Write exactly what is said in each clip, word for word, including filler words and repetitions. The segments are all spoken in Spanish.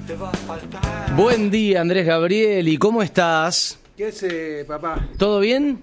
Buen día, Andrés Gabrieli, ¿cómo estás? ¿Qué hace, papá? ¿Todo bien?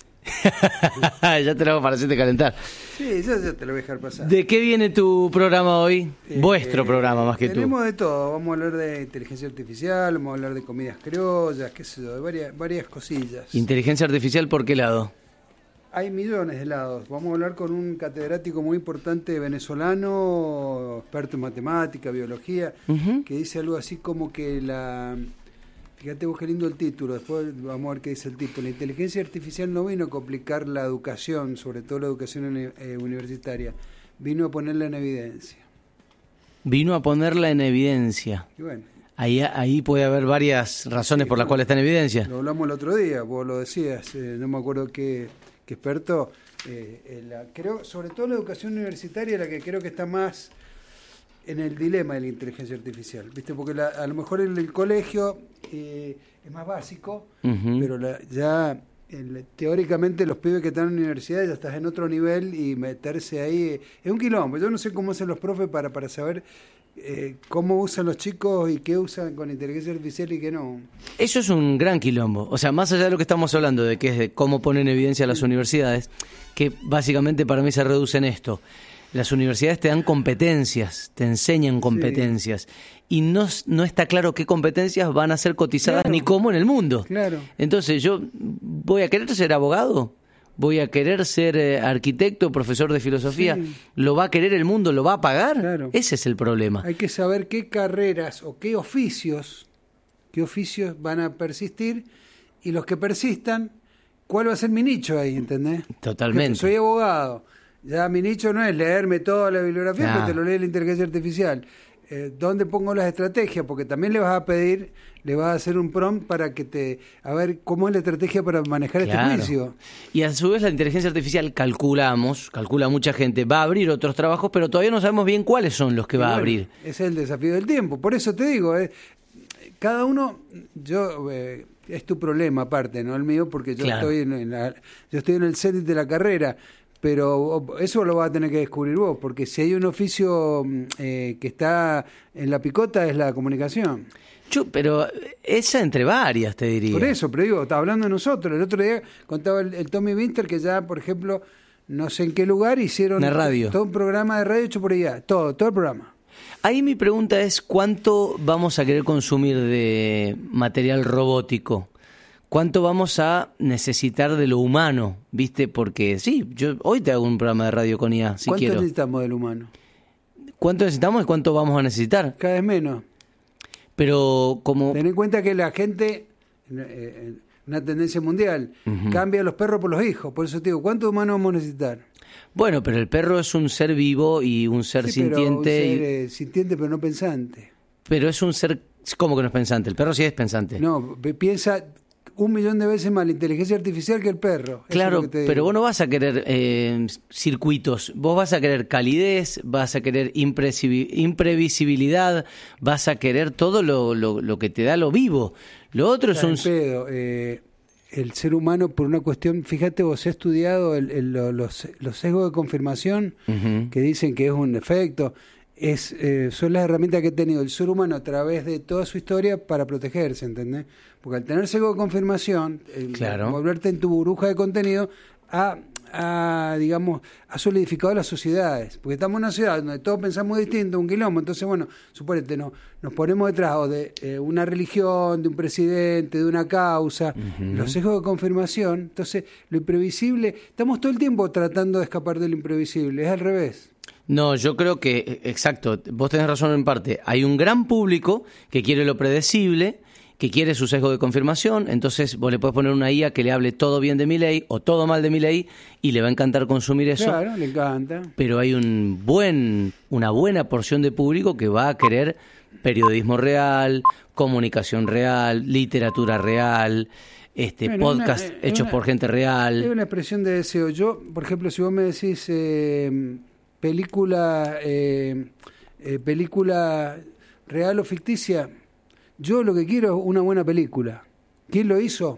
Ya te lo hago para hacerte calentar. Sí, ya, ya te lo voy a dejar pasar. ¿De qué viene tu programa hoy? Eh, Vuestro eh, programa, más que tú. Tenemos de todo. Vamos a hablar de inteligencia artificial, vamos a hablar de comidas criollas, qué sé yo, de varias, varias cosillas. ¿Inteligencia artificial por qué lado? Hay millones de lados. Vamos a hablar con un catedrático muy importante venezolano, experto en matemática, biología, Uh-huh. que dice algo así como que la... Fíjate vos qué lindo el título, después vamos a ver qué dice el título. La inteligencia artificial no vino a complicar la educación, sobre todo la educación uni- eh, universitaria, vino a ponerla en evidencia. Vino a ponerla en evidencia. Y bueno, Ahí, ahí puede haber varias razones sí, por las bueno, cuales está en evidencia. lo hablamos el otro día, vos lo decías, eh, no me acuerdo qué, qué experto. Eh, eh, la, creo, sobre todo la educación universitaria, la que creo que está más en el dilema de la inteligencia artificial, ¿viste? Porque la, a lo mejor en el colegio eh, es más básico, Uh-huh. pero la, ya el, teóricamente los pibes que están en la universidad ya estás en otro nivel y meterse ahí eh, es un quilombo. Yo no sé cómo hacen los profes para, para saber eh, cómo usan los chicos y qué usan con inteligencia artificial y qué no. Eso es un gran quilombo. O sea, más allá de lo que estamos hablando, de que es de cómo poner en evidencia a las universidades, que básicamente para mí se reduce en esto. Las universidades te dan competencias, te enseñan competencias, y no, no está claro qué competencias van a ser cotizadas Claro. ni cómo en el mundo. Claro. Entonces, yo voy a querer ser abogado, voy a querer ser eh, arquitecto, profesor de filosofía. Sí. ¿Lo va a querer el mundo? ¿Lo va a pagar? Claro. Ese es el problema. Hay que saber qué carreras o qué oficios, qué oficios van a persistir y los que persistan, ¿cuál va a ser mi nicho ahí, entendés? Totalmente. Que soy abogado. Ya mi nicho no es leerme toda la bibliografía, Nah. porque te lo lee la inteligencia artificial. Eh, ¿Dónde pongo las estrategias? Porque también le vas a pedir, le vas a hacer un prompt para que te... A ver, ¿cómo es la estrategia para manejar Claro. este juicio? Y a su vez la inteligencia artificial, calculamos, calcula mucha gente, va a abrir otros trabajos, pero todavía no sabemos bien cuáles son los que va Y a bueno, abrir. Ese es el desafío del tiempo. Por eso te digo, eh, cada uno, yo eh, es tu problema aparte, no el mío, porque yo Claro. estoy en, en la, yo estoy en el set de la carrera, pero eso lo vas a tener que descubrir vos, porque si hay un oficio eh, que está en la picota es la comunicación. Yo, pero esa entre varias, te diría. Por eso, pero digo, está hablando de nosotros. El otro día contaba el, el Tommy Winter que ya, por ejemplo, no sé en qué lugar hicieron Una radio. todo un programa de radio hecho por ella, todo, todo el programa. Ahí mi pregunta es, ¿cuánto vamos a querer consumir de material robótico? ¿Cuánto vamos a necesitar de lo humano? ¿Viste? Porque sí, yo hoy te hago un programa de radio con I A, si ¿Cuánto quiero. necesitamos del humano? ¿Cuánto necesitamos y cuánto vamos a necesitar? Cada vez menos. Pero como... Ten en cuenta que la gente, eh, una tendencia mundial, Ujú. cambia a los perros por los hijos. Por eso te digo, ¿cuántos humanos vamos a necesitar? Bueno, pero el perro es un ser vivo y un ser Sí, pero un sintiente. ser, y- eh, sintiente, pero no pensante. Pero es un ser... ¿Cómo que no es pensante? El perro sí es pensante. No, pe- piensa un millón de veces más la inteligencia artificial que el perro. Eso es Claro, lo que te digo. pero vos no vas a querer eh, circuitos, vos vas a querer calidez, vas a querer impresivi- imprevisibilidad, vas a querer todo lo, lo, lo que te da lo vivo. Lo otro es Está un... en pedo. Eh, el ser humano, por una cuestión, fíjate, vos has estudiado el- el- lo- los, los sesgos de confirmación, Ujú. que dicen que es un efecto. Es, eh, son las herramientas que ha tenido el ser humano a través de toda su historia para protegerse, ¿entendés? Porque al tener sesgo de confirmación, el Claro. volverte en tu burbuja de contenido, ha, ha, digamos, ha solidificado las sociedades. Porque estamos en una ciudad donde todos pensamos distinto, un quilombo. Entonces, bueno, suponete, no, nos ponemos detrás o de eh, una religión, de un presidente, de una causa, Ujú. los sesgos de confirmación. Entonces, lo imprevisible, estamos todo el tiempo tratando de escapar de lo imprevisible, es al revés. No, yo creo que, exacto, vos tenés razón en parte. Hay un gran público que quiere lo predecible, que quiere su sesgo de confirmación, entonces vos le podés poner una I A que le hable todo bien de Milei o todo mal de Milei y le va a encantar consumir eso. Claro, le encanta. Pero hay un buen, una buena porción de público que va a querer periodismo real, comunicación real, literatura real, este Bueno, podcast una- eh, hechos una- por gente Es real. una expresión de deseo. Yo, por ejemplo, si vos me decís eh, película, eh, eh, película real o ficticia, yo lo que quiero es una buena película. ¿Quién lo hizo?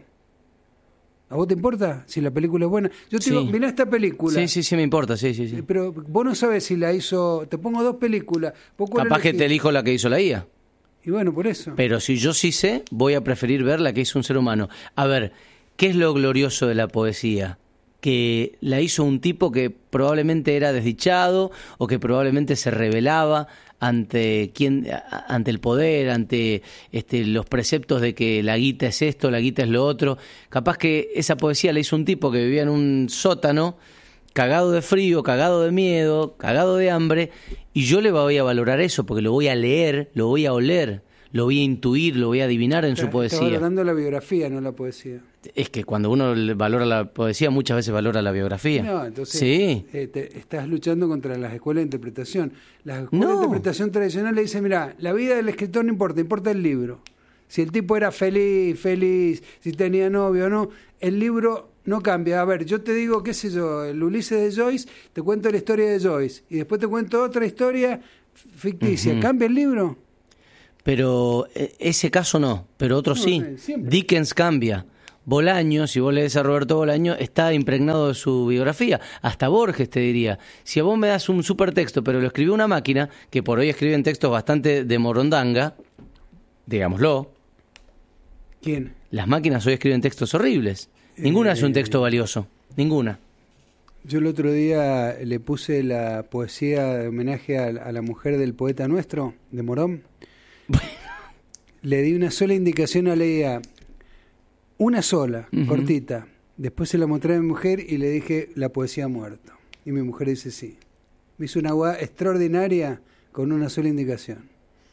¿A vos te importa si la película es buena? Yo te Sí. digo, mirá esta película. Sí, sí, sí, me importa, sí, sí, sí. Eh, Pero vos no sabes si la hizo... Te pongo dos películas. ¿Vos cuál Capaz que elegís? te elijo la que hizo la I A. Y bueno, por eso. Pero si yo sí sé, voy a preferir ver la que hizo un ser humano. A ver, ¿qué es lo glorioso de la poesía? Que la hizo un tipo que probablemente era desdichado o que probablemente se rebelaba ante quién, ante el poder, ante este, los preceptos de que la guita es esto, la guita es lo otro. Capaz que esa poesía la hizo un tipo que vivía en un sótano, cagado de frío, cagado de miedo, cagado de hambre, y yo le voy a valorar eso porque lo voy a leer, lo voy a oler, lo voy a intuir, lo voy a adivinar en Está, su poesía. Está valorando la biografía, no la poesía. Es que cuando uno valora la poesía, muchas veces valora la biografía. No, entonces sí. eh, te, estás luchando contra las escuelas de interpretación. Las escuelas No. de interpretación tradicional le dicen, mira, la vida del escritor no importa, importa el libro. Si el tipo era feliz, feliz, si tenía novio o no, el libro no cambia. A ver, yo te digo, qué sé yo, el Ulises de Joyce, te cuento la historia de Joyce, y después te cuento otra historia ficticia. Uh-huh. ¿Cambia el libro? Pero eh, ese caso no, pero otro No, sí. siempre. Dickens cambia. Bolaño, si vos lees a Roberto Bolaño, está impregnado de su biografía. Hasta Borges te diría, si a vos me das un supertexto, pero lo escribió una máquina, que por hoy escriben textos bastante de morondanga, digámoslo, ¿Quién? las máquinas hoy escriben textos horribles. Ninguna Eh, hace un texto valioso, ninguna. Yo el otro día le puse la poesía de homenaje a, a la mujer del poeta nuestro, de Morón. Bueno. Le di una sola indicación a Leia, una sola, Uh-huh. cortita. Después se la mostré a mi mujer y le dije, la poesía ha muerto. Y mi mujer dice sí. Me hizo una guada extraordinaria con una sola indicación.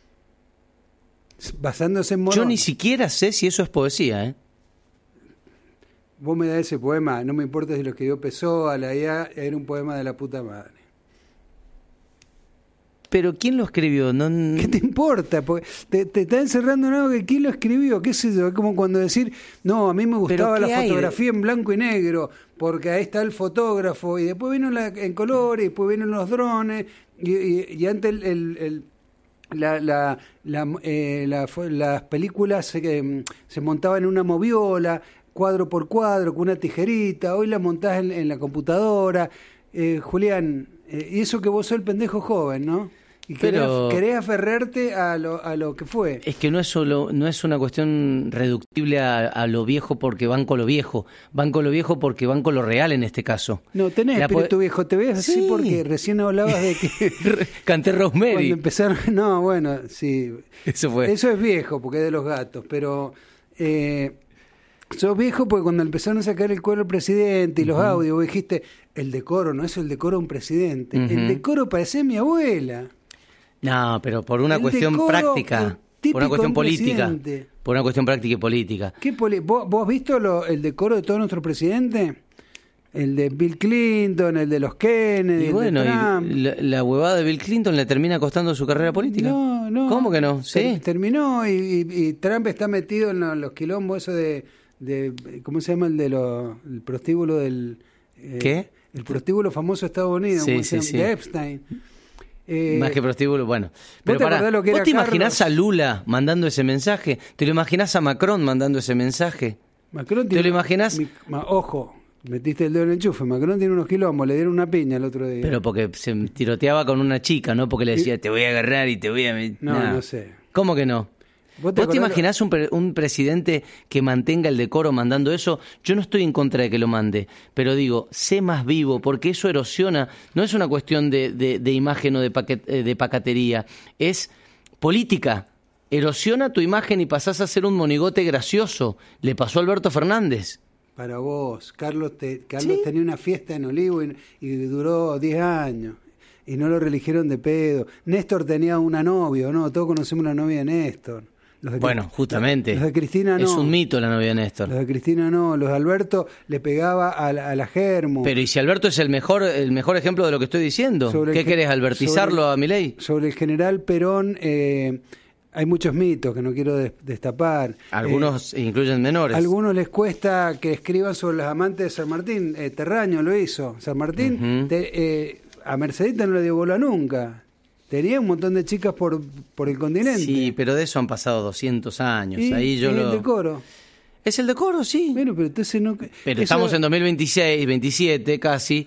Basándose en Morón. Yo ni siquiera sé si eso es poesía, ¿eh? Vos me das ese poema, no me importa si lo escribió Pessoa, la I A, era un poema de la puta madre. Pero ¿quién lo escribió? No... ¿Qué te importa? Porque te, te está encerrando en algo que quién lo escribió, qué sé yo, es como cuando decir, no, a mí me gustaba la fotografía en blanco y negro, porque ahí está el fotógrafo, y después vino la, en colores, y después vienen los drones, y, y, y antes el... el, el La, la, la, eh, la, las películas se, se montaban en una moviola, cuadro por cuadro, con una tijerita, hoy la montás en, en la computadora. Eh, Julián, eh, y eso que vos sos el pendejo joven, ¿no? Y querés, Pero... querés aferrarte a lo, a lo que fue. Es que no es solo, no es una cuestión reductible a, a lo viejo porque van con lo viejo, van con lo viejo porque van con lo real en este caso. No, tenés La espíritu po- viejo, te ves así Sí. porque recién hablabas de que... Canté Cuando Rosemary. empezaron, no, bueno, sí. Eso fue. Eso es viejo, porque es de los gatos, pero eh, sos viejo porque cuando empezaron a sacar el cuero al presidente y los uh-huh. audios, vos dijiste, el decoro, no es el decoro de un presidente. Uh-huh. El decoro parece mi abuela. No, pero por una el cuestión decoro, práctica, por una cuestión política. Presidente. Por una cuestión práctica y política. ¿Qué poli- ¿Vos, ¿Vos has visto lo, el decoro de todos nuestros presidentes? El de Bill Clinton, el de los Kennedy, Y bueno, el de Trump. y la, la huevada de Bill Clinton le termina costando su carrera política. No, no. ¿Cómo que no? Sí. Ter- terminó y, y, y Trump está metido en los, los quilombos eso de, de, ¿cómo se llama el de los, el prostíbulo del... Eh, ¿Qué? El prostíbulo famoso de Estados Unidos, Sí, ¿cómo sí, se llama? sí. De Epstein. Eh, Más que prostíbulo, bueno. Pero te pará, acordás lo que ¿vos era te imaginás Carlos? a Lula mandando ese mensaje? ¿Te lo imaginás a Macron mandando ese mensaje? Macron ¿Te tiene- lo imaginás? mi- ma- ojo, metiste el dedo en el enchufe. Macron tiene unos quilombos, le dieron una piña el otro día. Pero porque se tiroteaba con una chica, ¿no? Porque le decía, te voy a agarrar y te voy a... met-". No, Nah. no sé. ¿Cómo que no? ¿Vos ¿Vos te acordás lo- imaginás un, pre- un presidente que mantenga el decoro mandando eso? Yo no estoy en contra de que lo mande, pero digo, sé más vivo, porque eso erosiona. No es una cuestión de, de, de imagen o de, paquet- eh, de pacatería, es política. Erosiona tu imagen y pasás a ser un monigote gracioso. Le pasó a Alberto Fernández. Para vos, Carlos, te- Carlos Sí. tenía una fiesta en Olivo y, y duró diez años. Y no lo religieron de pedo. Néstor tenía una novia, ¿no? Todos conocemos la novia de Néstor. Los de Bueno, Cri- justamente. Los de Cristina no. Es un mito la novia de Los Néstor. de Cristina no. Los de Alberto le pegaba a la, a la Germo. Pero ¿y si Alberto es el mejor el mejor ejemplo de lo que estoy diciendo? Sobre el ¿Qué que- querés, albertizarlo sobre- a Milei? Sobre el general Perón eh, hay muchos mitos que no quiero des- destapar. Algunos incluyen menores. A algunos les cuesta que escriban sobre los amantes de San Martín. Eh, Terraño lo hizo. San Martín Ujú. te- eh, a Mercedita no le dio bola nunca. Tenía un montón de chicas por, por el continente. Sí, pero de eso han pasado doscientos años. Y Ahí yo es lo... el decoro. Es el decoro, sí. Bueno, pero entonces no... Pero eso- estamos en dos mil veintiséis, veintisiete casi.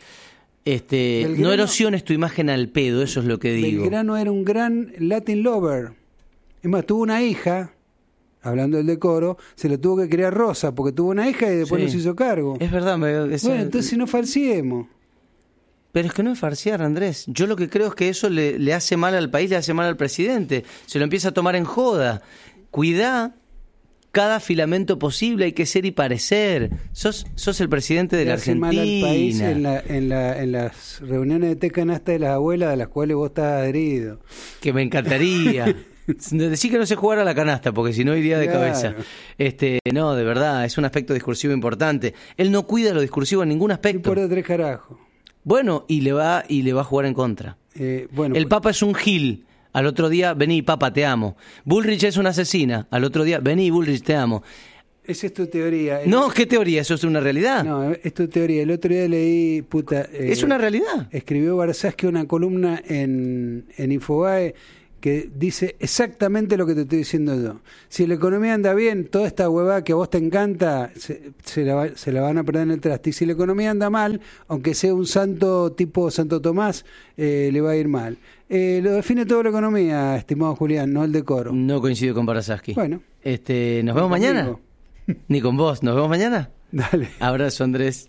Este, Belgrano- no erosiones tu imagen al pedo, eso es lo que digo. Belgrano era un gran Latin lover. Es más, tuvo una hija, hablando del decoro, se lo tuvo que criar Rosa, porque tuvo una hija y después Sí. no se hizo cargo. Es verdad. Me, es, Bueno, entonces no falsiemos. Pero es que no es farsear, Andrés. Yo lo que creo es que eso le, le hace mal al país, le hace mal al presidente. Se lo empieza a tomar en joda. Cuidá cada filamento posible, hay que ser y parecer. Sos, sos el presidente de Le la hace Argentina. mal al país en, la, en, la, en las reuniones de té canasta de las abuelas a las cuales vos estás adherido. Que me encantaría. Decí que no sé jugar a la canasta, porque si no iría de Claro. cabeza. Este, no, de verdad, es un aspecto discursivo importante. Él no cuida lo discursivo en ningún No aspecto. importa tres carajos. Bueno, y le va, y le va a jugar en contra. Eh, bueno, El Papa es un gil. Al otro día, vení, Papa, te amo. Bullrich es una asesina. Al otro día, vení, Bullrich, te amo. esa es tu teoría. No, ¿qué teoría? Eso es una realidad. No, es tu teoría. El otro día leí, puta... eh, Es una realidad. Escribió Barzazki una columna en, en Infobae que dice exactamente lo que te estoy diciendo yo. Si la economía anda bien, toda esta huevada que a vos te encanta, se, se, la, va- se la van a perder en el traste. Y si la economía anda mal, aunque sea un santo tipo Santo Tomás, eh, le va a ir mal. Eh, lo define toda la economía, estimado Julián, no el decoro. No coincido con Barasaski. Bueno. Este, ¿nos vemos mañana? Conmigo. Ni con vos. ¿Nos vemos mañana? Dale. Abrazo, Andrés.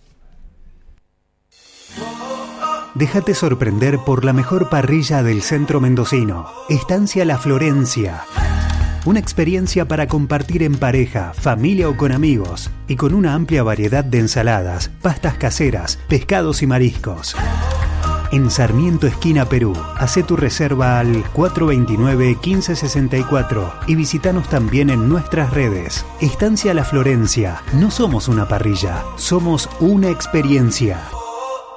Déjate sorprender por la mejor parrilla del centro mendocino. Estancia La Florencia. Una experiencia para compartir en pareja, familia o con amigos. Y con una amplia variedad de ensaladas, pastas caseras, pescados y mariscos. En Sarmiento, esquina Perú. Hacé tu reserva al cuatro dos nueve, uno cinco seis cuatro y visítanos también en nuestras redes. Estancia La Florencia. No somos una parrilla, somos una experiencia.